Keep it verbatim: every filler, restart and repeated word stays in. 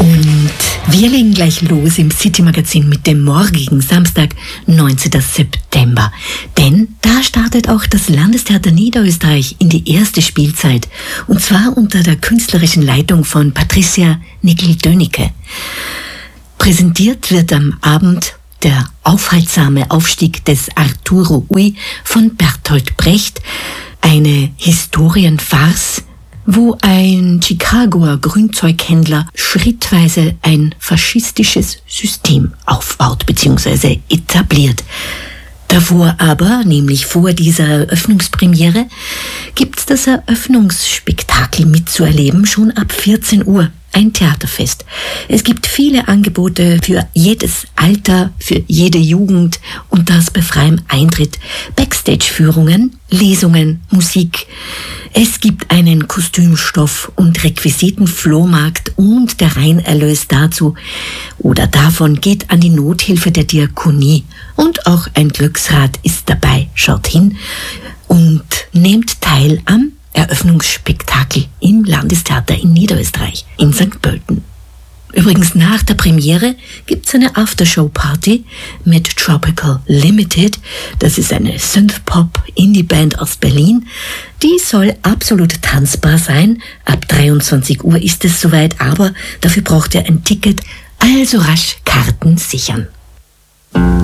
Und wir legen gleich los im City-Magazin mit dem morgigen Samstag, neunzehnten September. Denn da startet auch das Landestheater Niederösterreich in die erste Spielzeit. Und zwar unter der künstlerischen Leitung von Patricia Nickel-Dönicke. Präsentiert wird am Abend der aufhaltsame Aufstieg des Arturo Ui von Bertolt Brecht, eine Historienfarce, wo ein Chicagoer Grünzeughändler schrittweise ein faschistisches System aufbaut bzw. etabliert. Davor aber, nämlich vor dieser Eröffnungspremiere, gibt's das Eröffnungsspektakel mitzuerleben, schon ab vierzehn Uhr. Ein Theaterfest. Es gibt viele Angebote für jedes Alter, für jede Jugend und das bei freiem Eintritt. Backstage-Führungen, Lesungen, Musik. Es gibt einen Kostümstoff- und Requisiten-Flohmarkt und der Reinerlös dazu oder davon geht an die Nothilfe der Diakonie. Und auch ein Glücksrad ist dabei. Schaut hin und nehmt teil am Eröffnungsspektakel im Landestheater in Niederösterreich, in Sankt Pölten. Übrigens nach der Premiere gibt's eine Aftershow-Party mit Tropical Limited. Das ist eine Synthpop-Indie-Band aus Berlin. Die soll absolut tanzbar sein. Ab dreiundzwanzig Uhr ist es soweit, aber dafür braucht ihr ein Ticket. Also rasch Karten sichern.